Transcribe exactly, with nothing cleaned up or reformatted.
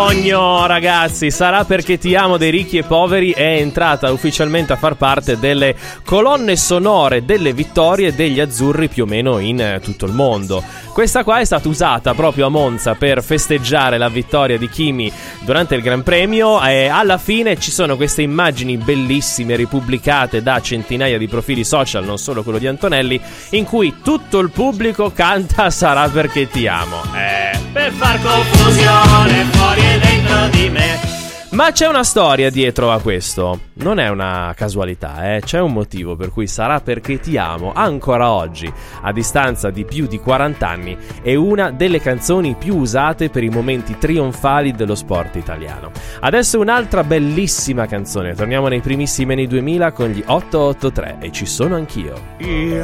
sogno, ragazzi. Sarà perché ti amo dei Ricchi e Poveri è entrata ufficialmente a far parte delle colonne sonore delle vittorie degli azzurri più o meno in tutto il mondo. Questa qua è stata usata proprio a Monza per festeggiare la vittoria di Kimi durante il Gran Premio e alla fine ci sono queste immagini bellissime ripubblicate da centinaia di profili social, non solo quello di Antonelli, in cui tutto il pubblico canta Sarà perché ti amo. Eh, per far confusione fuori e dentro di me. Ma c'è una storia dietro a questo. Non è una casualità, eh? C'è un motivo per cui Sarà perché ti amo, ancora oggi, a distanza di più di quaranta anni, è una delle canzoni più usate per i momenti trionfali dello sport italiano. Adesso un'altra bellissima canzone. Torniamo nei primissimi anni duemila con gli otto otto tre e Ci sono anch'io. Io